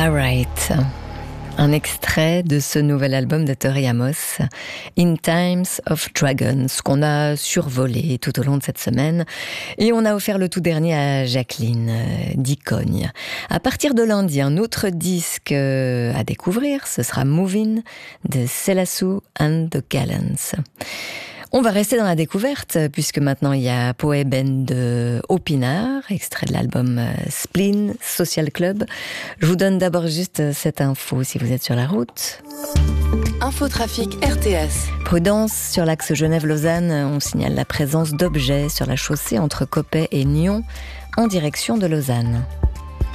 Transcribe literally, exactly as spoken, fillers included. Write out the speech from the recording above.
Alright, un extrait de ce nouvel album de Tori Amos, In Times of Dragons, qu'on a survolé tout au long de cette semaine. Et on a offert le tout dernier à Jacqueline euh, d'Icogne. À partir de lundi, un autre disque euh, à découvrir, ce sera Movin' de Selassou and the Gallants. On va rester dans la découverte, puisque maintenant il y a Poe Ben de Opinard, extrait de l'album Spleen Social Club. Je vous donne d'abord juste cette info si vous êtes sur la route. Infotrafic R T S. Prudence sur l'axe Genève-Lausanne, on signale la présence d'objets sur la chaussée entre Coppet et Nyon en direction de Lausanne.